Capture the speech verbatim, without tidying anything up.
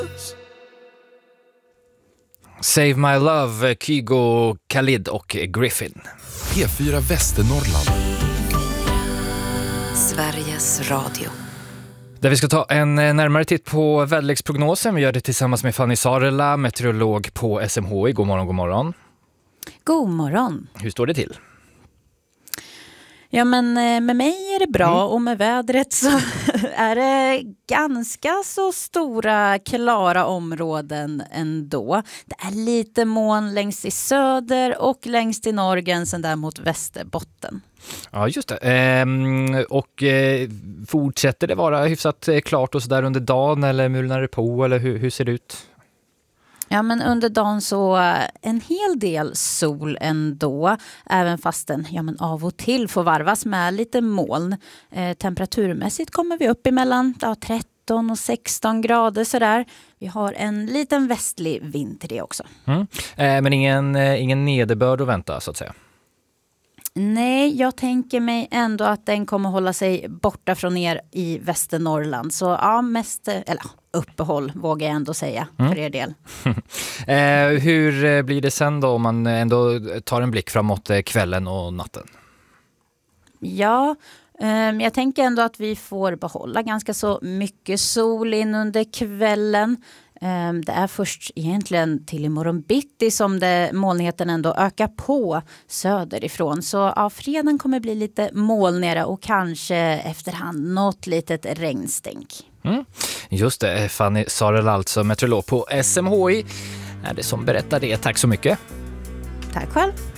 Save My Love, Kygo, Khalid och Griffin. P fyra Västernorrland. Sveriges Radio. Där vi ska ta en närmare titt på väderleksprognosen. Vi gör det tillsammans med Fanny Sarela, meteorolog på S M H I. God morgon, god morgon. God morgon. Hur står det till? Ja, men med mig är det bra Mm. och med vädret så är det ganska så stora klara områden ändå. Det är lite moln längst i söder och längst i norrgränsen där mot Västerbotten. Ja, just det. Ehm, och eh, fortsätter det vara hyfsat klart och så där under dagen eller mulnar det på eller hur, hur ser det ut? Ja, men under dagen så en hel del sol ändå, även fastän ja, men av och till får varvas med lite moln. Eh, temperaturmässigt kommer vi upp emellan ja, tretton och sexton grader sådär. Vi har en liten västlig vind till det också. Mm. Eh, men ingen, eh, ingen nederbörd att vänta så att säga? Nej, jag tänker mig ändå att den kommer hålla sig borta från er i Västernorrland. Så ja, mest, eller uppehåll vågar jag ändå säga mm. för er del. eh, hur blir det sen då om man ändå tar en blick framåt kvällen och natten? Ja, eh, jag tänker ändå att vi får behålla ganska så mycket sol in under kvällen. Det är först egentligen till imorgon bitti som det, molnigheten ändå ökar på söderifrån. Så ja, fredagen kommer bli lite molnigare och kanske efterhand något litet regnstänk. Mm. Just det, Fanny Sarela alltså, meteorolog på S M H I, är det som berättar det. Tack så mycket. Tack själv.